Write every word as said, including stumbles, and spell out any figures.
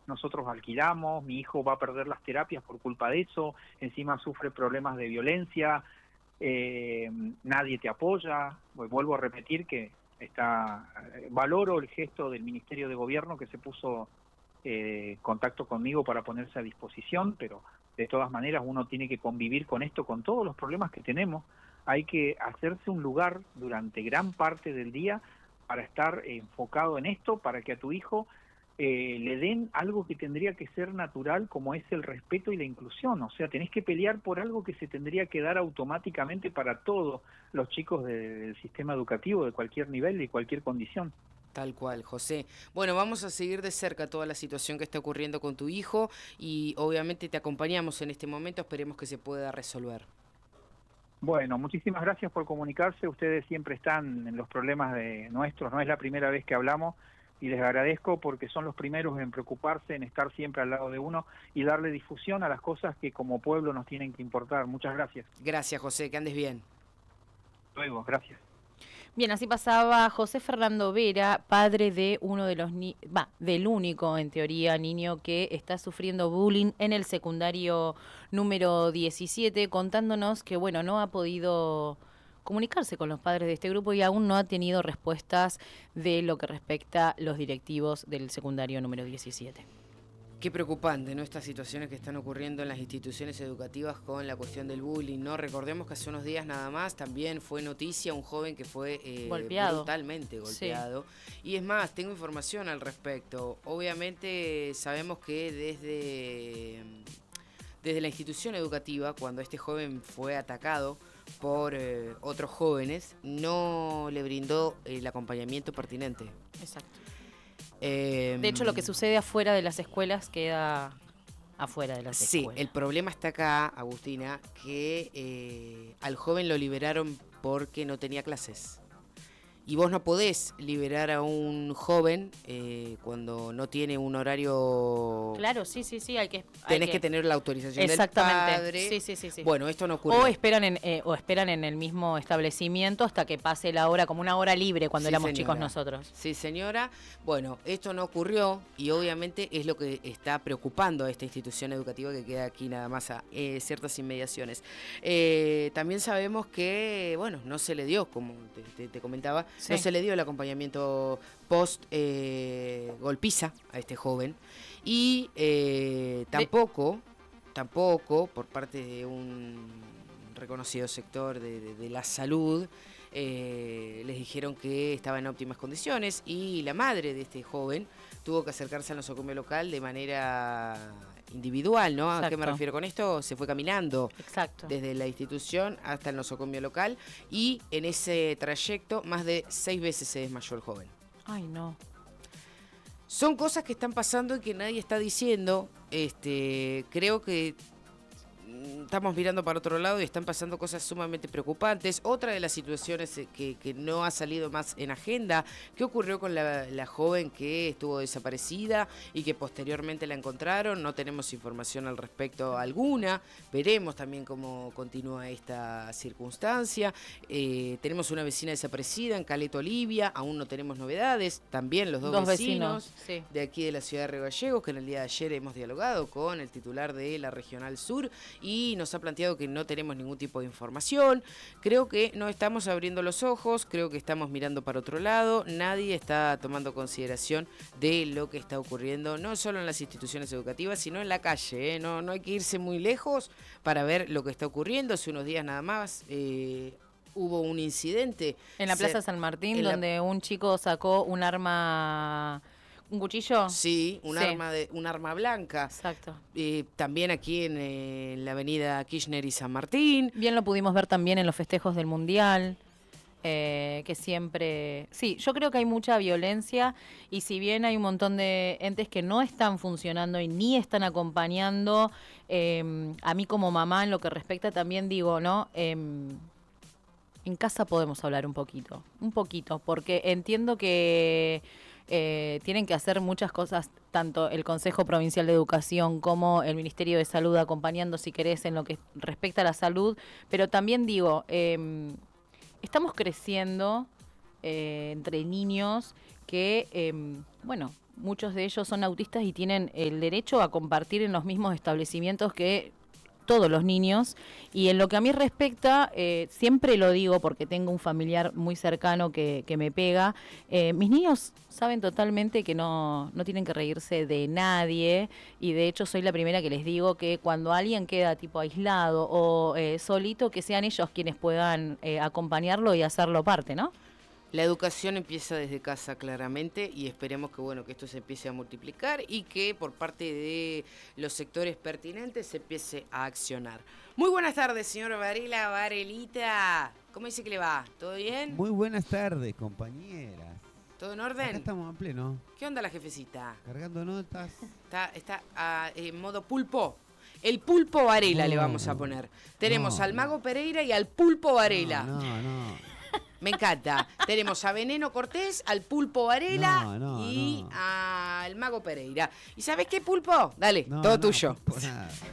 nosotros alquilamos, mi hijo va a perder las terapias por culpa de eso, encima sufre problemas de violencia, eh, nadie te apoya. Pues vuelvo a repetir que está valoro el gesto del Ministerio de Gobierno que se puso eh, contacto conmigo para ponerse a disposición, pero de todas maneras uno tiene que convivir con esto, con todos los problemas que tenemos. Hay que hacerse un lugar durante gran parte del día para estar enfocado en esto, para que a tu hijo eh, le den algo que tendría que ser natural, como es el respeto y la inclusión. O sea, tenés que pelear por algo que se tendría que dar automáticamente para todos los chicos de, del sistema educativo, de cualquier nivel, de cualquier condición. Tal cual, José. Bueno, vamos a seguir de cerca toda la situación que está ocurriendo con tu hijo y obviamente te acompañamos en este momento, esperemos que se pueda resolver. Bueno, muchísimas gracias por comunicarse. Ustedes siempre están en los problemas de nuestros, no es la primera vez que hablamos y les agradezco porque son los primeros en preocuparse, en estar siempre al lado de uno y darle difusión a las cosas que como pueblo nos tienen que importar. Muchas gracias. Gracias, José, que andes bien. Luego, gracias. Bien, así pasaba José Fernando Vera, padre de uno de los ni va, del único, en teoría, niño que está sufriendo bullying en el secundario número diecisiete, contándonos que, bueno, no ha podido comunicarse con los padres de este grupo y aún no ha tenido respuestas de lo que respecta a los directivos del secundario número diecisiete. Qué preocupante, ¿no? Estas situaciones que están ocurriendo en las instituciones educativas con la cuestión del bullying, ¿no? Recordemos que hace unos días nada más también fue noticia un joven que fue eh, golpeado. brutalmente golpeado. Sí. Y es más, tengo información al respecto. Obviamente sabemos que desde, desde la institución educativa, cuando este joven fue atacado por eh, otros jóvenes, no le brindó el acompañamiento pertinente. Exacto. Eh, de hecho, lo que sucede afuera de las escuelas queda afuera de las sí, escuelas. Sí, el problema está acá, Agustina, que eh, al joven lo liberaron porque no tenía clases. Y vos no podés liberar a un joven eh, cuando no tiene un horario... Claro, sí, sí, sí, hay que... Hay Tenés que... que tener la autorización Exactamente. del padre. Sí, sí, sí, sí. Bueno, esto no ocurrió. O esperan en, eh, o esperan en el mismo establecimiento hasta que pase la hora, como una hora libre cuando sí, éramos señora. chicos nosotros. Sí, señora. Bueno, esto no ocurrió y obviamente es lo que está preocupando a esta institución educativa que queda aquí nada más a eh, ciertas inmediaciones. Eh, también sabemos que, bueno, no se le dio, como te, te, te comentaba, sí. no se le dio el acompañamiento post eh, golpiza a este joven y eh, tampoco, de... tampoco por parte de un reconocido sector de, de, de la salud eh, les dijeron que estaba en óptimas condiciones y la madre de este joven tuvo que acercarse al nosocomio local de manera individual, ¿no? Exacto. ¿A qué me refiero con esto? Se fue caminando Exacto. desde la institución hasta el nosocomio local y en ese trayecto más de seis veces se desmayó el joven. Ay, no. Son cosas que están pasando y que nadie está diciendo. Este, creo que estamos mirando para otro lado y están pasando cosas sumamente preocupantes. Otra de las situaciones que, que no ha salido más en agenda, ¿qué ocurrió con la, la joven que estuvo desaparecida y que posteriormente la encontraron? No tenemos información al respecto alguna. Veremos también cómo continúa esta circunstancia. Eh, tenemos una vecina desaparecida en Caleta Olivia, aún no tenemos novedades. También los dos, dos vecinos, vecinos sí. de aquí de la ciudad de Río Gallegos, que en el día de ayer hemos dialogado con el titular de la Regional Sur y nos ha planteado que no tenemos ningún tipo de información. Creo que no estamos abriendo los ojos, creo que estamos mirando para otro lado, nadie está tomando consideración de lo que está ocurriendo, no solo en las instituciones educativas, sino en la calle, ¿eh? no, no hay que irse muy lejos para ver lo que está ocurriendo. Hace unos días nada más eh, hubo un incidente. En la Plaza San Martín, donde la... un chico sacó un arma... ¿Un cuchillo? Sí, un, sí. Arma de, un arma blanca. Exacto. Eh, también aquí en, eh, en la avenida Kirchner y San Martín. Bien lo pudimos ver también en los festejos del Mundial, eh, que siempre... Sí, yo creo que hay mucha violencia y si bien hay un montón de entes que no están funcionando y ni están acompañando, eh, a mí como mamá en lo que respecta también digo, ¿no? Eh, en casa podemos hablar un poquito, un poquito, porque entiendo que... Eh, tienen que hacer muchas cosas, tanto el Consejo Provincial de Educación como el Ministerio de Salud acompañando, si querés, en lo que respecta a la salud, pero también digo, eh, estamos creciendo eh, entre niños que, eh, bueno, muchos de ellos son autistas y tienen el derecho a compartir en los mismos establecimientos que todos los niños. Y en lo que a mí respecta, eh, siempre lo digo porque tengo un familiar muy cercano que, que me pega, eh, mis niños saben totalmente que no, no tienen que reírse de nadie, y de hecho soy la primera que les digo que cuando alguien queda tipo aislado o eh, solito, que sean ellos quienes puedan eh, acompañarlo y hacerlo parte, ¿no? La educación empieza desde casa, claramente, y esperemos que bueno que esto se empiece a multiplicar y que por parte de los sectores pertinentes se empiece a accionar. Muy buenas tardes, señor Varela, Varelita. ¿Cómo dice que le va? ¿Todo bien? Muy buenas tardes, compañeras. ¿Todo en orden? Acá estamos en pleno. ¿Qué onda la jefecita? Cargando notas. Está, está ah, en modo pulpo. El pulpo Varela no, le vamos a poner. Tenemos no, al Mago no. Pereira y al pulpo Varela. No, no, no. Me encanta. Tenemos a Veneno Cortés, al Pulpo Varela no, no, y no. al Mago Pereira. ¿Y sabes qué, Pulpo? Dale, no, todo no, tuyo. Pulpo, nada.